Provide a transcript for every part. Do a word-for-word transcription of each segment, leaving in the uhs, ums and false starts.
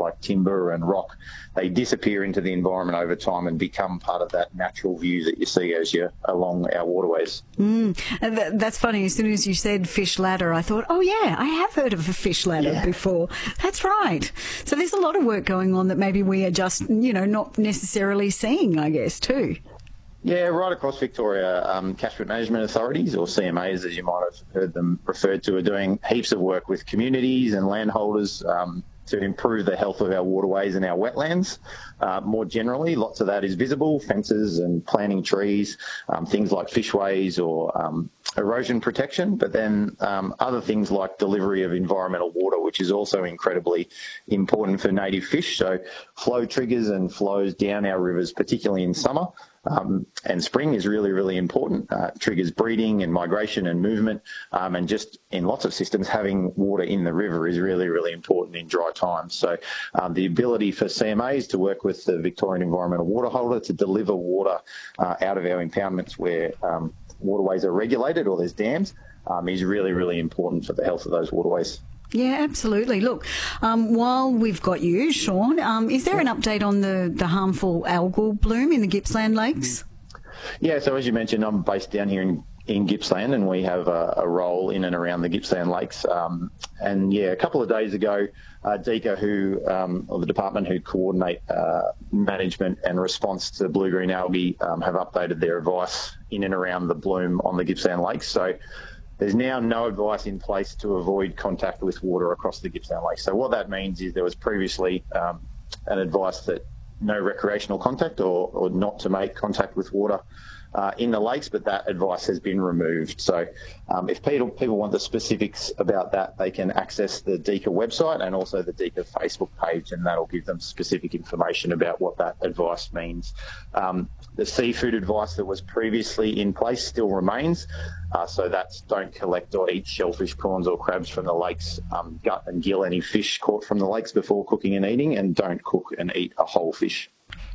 like timber and rock, they disappear into the environment over time and become part of that natural view that you see as you're along our waterways. Mm. And th- that's funny. As soon as you said fish ladder, I thought, oh, yeah, I have heard of a fish ladder Yeah. before. That's right. So there's a lot of work going on that maybe we are just, you know, not necessarily seeing, I guess, too. Yeah, right across Victoria, um, catchment management authorities, or C M As as you might have heard them referred to, are doing heaps of work with communities and landholders um, to improve the health of our waterways and our wetlands. Uh, more generally, lots of that is visible, fences and planting trees, um, things like fishways or um, erosion protection, but then um, other things like delivery of environmental water, which is also incredibly important for native fish. So flow triggers and flows down our rivers, particularly in summer. Um, and spring is really, really important. Uh, triggers breeding and migration and movement, um, and just in lots of systems, having water in the river is really, really important in dry times. So um, the ability for C M As to work with the Victorian Environmental Water Holder to deliver water uh, out of our impoundments where um, waterways are regulated or there's dams um, is really, really important for the health of those waterways. Yeah, absolutely. Look, um, while we've got you, Sean, um, is there an update on the, the harmful algal bloom in the Gippsland Lakes? Yeah, so as you mentioned, I'm based down here in, in Gippsland, and we have a, a role in and around the Gippsland Lakes. Um, and yeah, a couple of days ago, uh, DECA, who, um, or the department who coordinate uh, management and response to blue-green algae, um, have updated their advice in and around the bloom on the Gippsland Lakes. So there's now no advice in place to avoid contact with water across the Gippsland Lakes. So what that means is there was previously um, an advice that no recreational contact or, or not to make contact with water uh, in the lakes, but that advice has been removed. So um, if people, people want the specifics about that, they can access the DECA website and also the DECA Facebook page, and that'll give them specific information about what that advice means. Um, the seafood advice that was previously in place still remains. Uh, so that's don't collect or eat shellfish, prawns or crabs from the lakes, um, gut and gill any fish caught from the lakes before cooking and eating, and don't cook and eat a whole fish.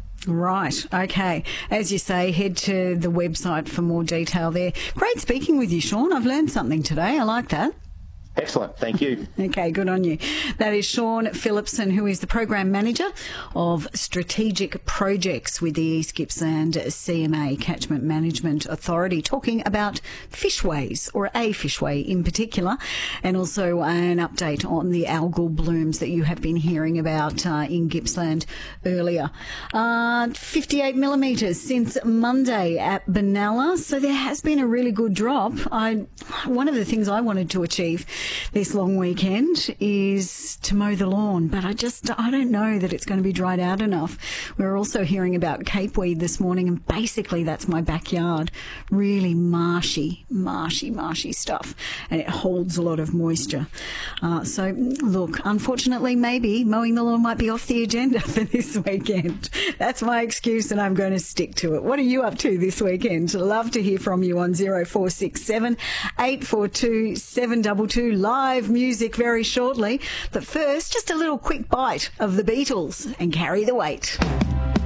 Right. Okay. As you say, head to the website for more detail there. Great speaking with you, Sean. I've learned something today. I like that. Excellent. Thank you. Okay, good on you. That is Sean Phillipson, who is the Program Manager of Strategic Projects with the East Gippsland C M A, Catchment Management Authority, talking about fishways, or a fishway in particular, and also an update on the algal blooms that you have been hearing about uh, in Gippsland earlier. Uh, fifty-eight millimetres since Monday at Benalla, so there has been a really good drop. I, one of the things I wanted to achieve this long weekend is to mow the lawn, but I just, I don't know that it's going to be dried out enough. We're also hearing about capeweed this morning, and basically that's my backyard. Really marshy, marshy, marshy stuff, and it holds a lot of moisture. Uh, so, look, unfortunately, maybe mowing the lawn might be off the agenda for this weekend. That's my excuse, and I'm going to stick to it. What are you up to this weekend? Love to hear from you on zero four six seven, eight four two, seven two two. Live music very shortly. But first, just a little quick bite of the Beatles and Carry the Weight.